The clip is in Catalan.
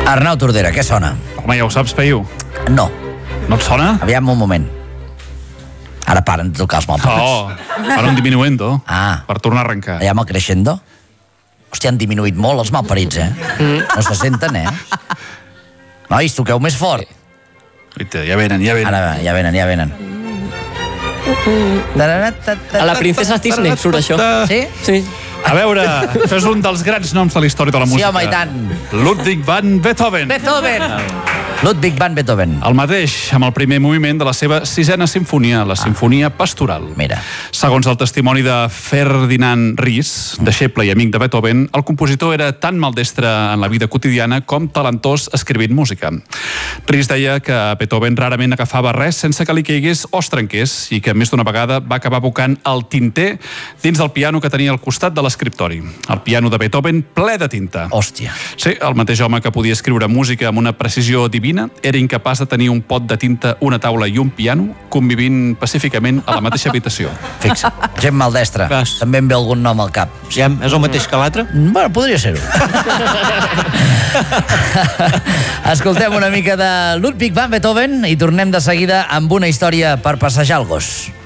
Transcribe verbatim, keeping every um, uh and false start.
Arnau Tordera, què sona? Home, ja ho saps, Peyu. No. No et sona? Aviam un moment. Ara paren de tocar els mobles. Oh, ara un diminuendo. Ah. Per tornar a arrencar. Aviam el crescendo. Hòstia, han diminuït molt els malparits, eh? Mm. No se senten, eh? Nois, toqueu més fort. Uita, ja venen, ja venen. Ara, ja venen, ja venen. A la princesa Disney surt això. Sí? Sí. A veure, això és un dels grans noms de la història de la música. Sí, home, i tant. Ludwig van Beethoven. Beethoven! Ludwig van Beethoven. El mateix, amb el primer moviment de la seva sisena sinfonia, la sinfonia pastoral. Mira. Segons el testimoni de Ferdinand Ries, deixeble i amic de Beethoven, el compositor era tan maldestre en la vida quotidiana com talentós escrivint música. Ries deia que Beethoven rarament agafava res sense que li caigués o es trenqués i que més d'una vegada va acabar abocant el tinter dins del piano que tenia al costat de l'escriptori. El piano de Beethoven ple de tinta. Hòstia. Sí, el mateix home que podia escriure música amb una precisió divina era incapaç de tenir un pot de tinta, una taula i un piano convivint pacíficament a la mateixa habitació. Fixa't, gent maldestra. Cas. També em ve algun nom al cap. Sí, és el mateix que l'altre? Bueno, podria ser-ho. Escoltem una mica de Ludwig van Beethoven i tornem de seguida amb una història per passejar el gos.